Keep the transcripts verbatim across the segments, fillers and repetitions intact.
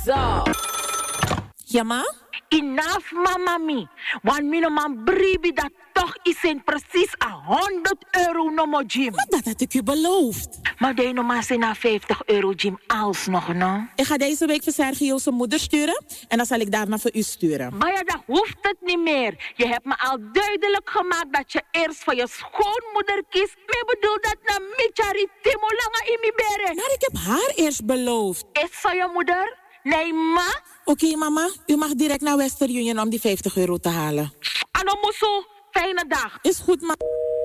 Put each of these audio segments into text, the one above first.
Zo. Ja, ma? Enough, mama mi. Want mijn man bribi dat toch is in precies a honderd euro no mo gym. Maar dat had ik je beloofd. Maar die no maar zijn na vijftig euro gym alsnog, no? Ik ga deze week voor Sergio zijn moeder sturen. En dan zal ik daarna voor u sturen. Maar ja, dat hoeft het niet meer. Je hebt me al duidelijk gemaakt dat je eerst voor je schoonmoeder kiest. Maar ik bedoel dat na michari timo langa in mi bere. Maar ik heb haar eerst beloofd. Is zo je moeder? Nee, ma? Oké, okay, mama. U mag direct naar Western Union om die vijftig euro te halen. Ano muso. Fijne dag. Is goed, ma.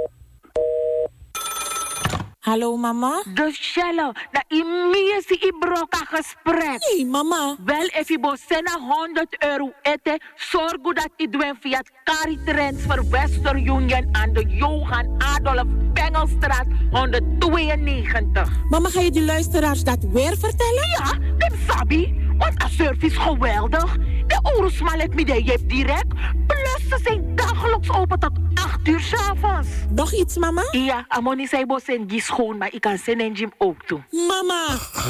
Hallo, mama? Dus Shello, na imie si i broka gesprek. Nee, mama. Wel, if je bosena honderd euro eten, zorg dat je doet via het Cari Transfer Western Union aan de Johan Adolf Bengelstraat honderdtweeënnegentig. Mama, ga je die luisteraars dat weer vertellen? Ja, dat sabi. Want de service is geweldig. De Oerusma let me de je direct. Plus ze zijn dagelijks open tot acht uur 's avonds. Nog iets, mama? Ja, Amoni zei bos en die schoon, maar ik kan zijn en gym ook doen. Mama!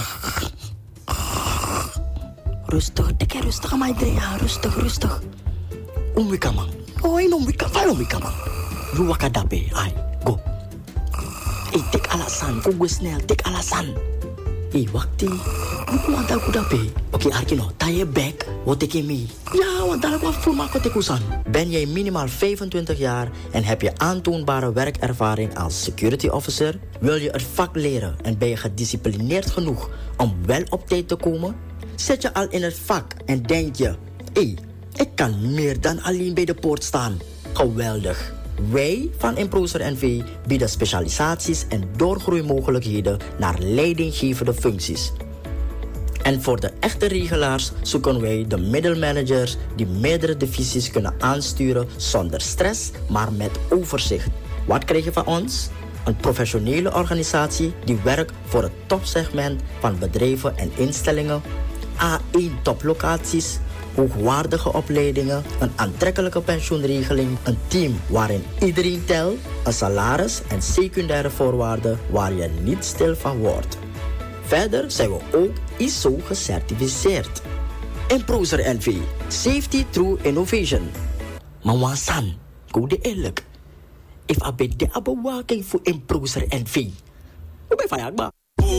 Rustig, dikke rustig, Maidrea. Rustig, rustig. Umwika, man. Oh, in umwika. Vai umwika, man. Ruwaka dabe. Ai, go. Hey, tik alasan. Go snel, tik alasan. Hey, wakti. Buku antal kuda pe. Oké, okay, Arkino, ta je bek. Wat ik mee? Ja, want daar kwam voor maken te kusan. Ben jij minimaal vijfentwintig jaar en heb je aantoonbare werkervaring als security officer? Wil je het vak leren en ben je gedisciplineerd genoeg om wel op tijd te komen? Zit je al in het vak en denk je, hé, hey, ik kan meer dan alleen bij de poort staan. Geweldig. Wij van Improser N V bieden specialisaties en doorgroeimogelijkheden naar leidinggevende functies. En voor de echte regelaars zoeken wij de middelmanagers die meerdere divisies kunnen aansturen zonder stress, maar met overzicht. Wat krijg je van ons? Een professionele organisatie die werkt voor het topsegment van bedrijven en instellingen, A één toplocaties, hoogwaardige opleidingen, een aantrekkelijke pensioenregeling, een team waarin iedereen telt, een salaris en secundaire voorwaarden waar je niet stil van wordt. Verder zijn we ook I S O gecertificeerd. Improser N V, Safety Through Innovation. Maar wansan, go de eerlijk. If I be de abewaking voor Improser N V, hoe ben je van